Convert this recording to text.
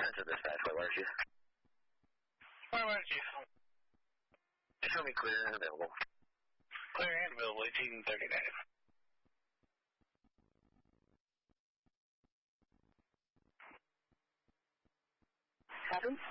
to this side. Where are you? Where are you? Show me clear and available. Clear and available, 1839. Seven.